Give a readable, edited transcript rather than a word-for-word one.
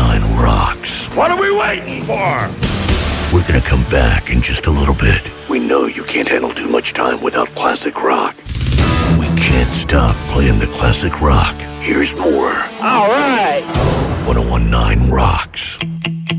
1019 rocks. What are we waiting for? We're gonna come back in just a little bit. We know you can't handle too much time without classic rock. We can't stop playing the classic rock. Here's more. All right. 1019 rocks.